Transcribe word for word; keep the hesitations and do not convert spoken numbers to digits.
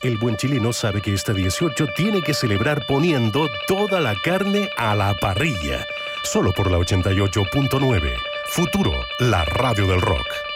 El buen chileno sabe que este dieciocho tiene que celebrar poniendo toda la carne a la parrilla. Solo por la ochenta y ocho punto nueve. Futuro, la radio del rock.